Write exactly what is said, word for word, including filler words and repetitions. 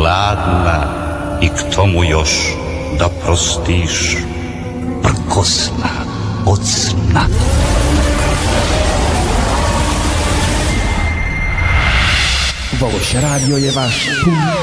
gladna i k tomu još da prostiš, prkosna od sna. Voš radio je vaš